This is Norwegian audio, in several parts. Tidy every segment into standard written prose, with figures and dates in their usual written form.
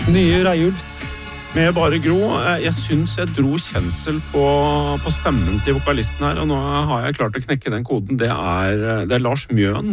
Nye Reiulfs. Med Bare Gro. Jeg synes jeg dro kjensel på stemmen til vokalisten her, og nå har jeg klart å knekke den koden. Det er Lars Mjøen,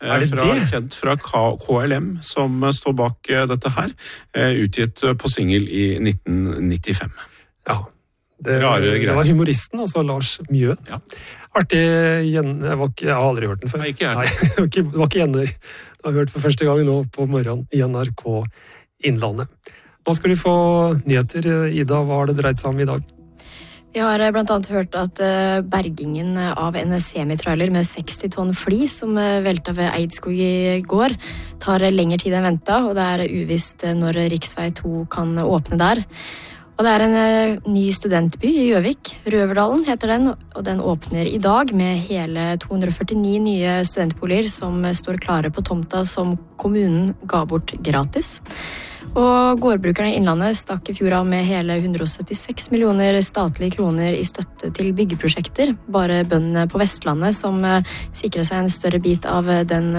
kjent fra KLM, som står bak dette her, utgitt på single i 1995. Ja, det var humoristen, altså Lars Mjøen. Ja. Artig, jeg har aldri hørt den før. Nei, ikke jeg. Nei, det var ikke gjenner. Jeg har hørt for første gang nå på morgenen i NRK Innlandet. Nå skal du få nyheter. Ida, hva har det dreid seg om i dag? Vi har blant annet hørt at bergingen av en semitrailer med 60 tonn fly som velta ved Eidskog i går, tar lengre tid enn ventet, og det er uvisst når riksvei 2 kan åpne der. Og det er en ny studentby i Gjøvik, Røverdalen heter den, og den åpner i dag med hele 249 nye studentboliger som står klare på tomta som kommunen ga bort gratis. Og gårdbrukerne i Innlandet stakk i fjor av med hele 176 millioner statlige kroner i støtte til byggeprosjekter. Bare bøndene på Vestlandet som sikrer seg en større bit av den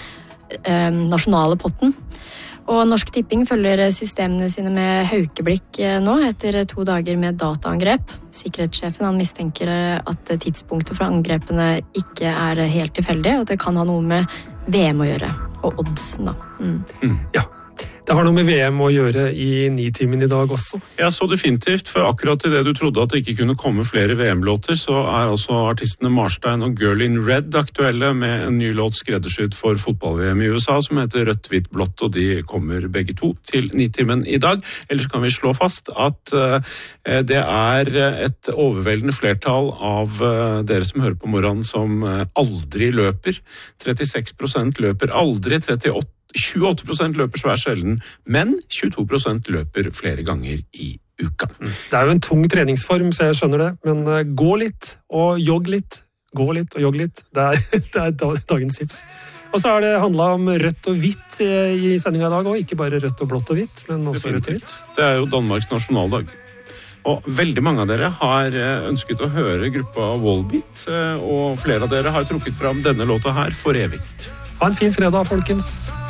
nasjonale potten. Og Norsk Tipping følger systemene sine med haukeblikk nå, etter 2 dager med dataangrep. Sikkerhetssjefen han mistenker at tidspunktet for angrepene ikke er helt tilfeldig, og det kan ha noe med VM å gjøre, og oddsen da. Ja. Det har noe med VM å gjøre i Nitimen i dag også. Ja, så definitivt, for akkurat i det du trodde at det ikke kunne komme flere VM-låter, så er altså artistene Marstein og Girl in Red aktuelle med en ny låt skreddersydd for fotball-VM i USA som heter Rødt, hvitt, blått, og de kommer begge to til Nitimen i dag. Ellers kan vi slå fast at det er et overveldende flertall av dere som hører på morgenen som aldri løper. 36% løper aldri, 28% løper svært sjelden, men 22% løper flere ganger i uka. Det er jo en tung treningsform, så jeg skjønner det, men gå litt og jogg litt. Gå litt og jogg litt. Det er dagens tips. Og så har det handlet om rødt og hvitt i sendingen i dag, og ikke bare rødt og blått og hvitt, men også rødt og hvitt. Det er jo Danmarks nasjonaldag. Og veldig mange av dere har ønsket å høre gruppa Volbeat, og flere av dere har trukket fram denne låta her for evigt. Ha en fin fredag, folkens!